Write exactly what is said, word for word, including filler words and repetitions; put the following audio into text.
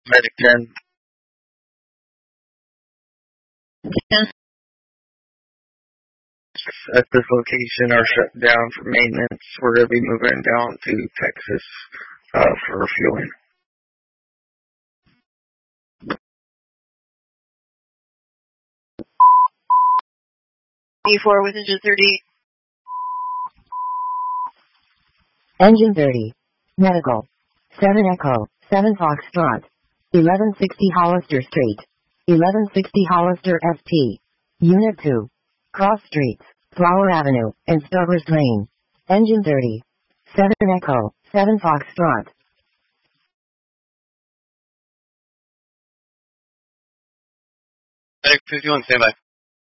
Medic ten. Yes. At this location are shut down for maintenance. We're going to be moving down to Texas uh, for refueling. E four with engine thirty. Engine thirty. Medical. seven Echo. seven Foxtrot. eleven sixty Hollister Street. eleven sixty Hollister S T. Unit two. Cross Streets, Flower Avenue, and Stover's Lane. Engine thirty. seven Echo. seven Foxtrot. Medic fifty-one, standby.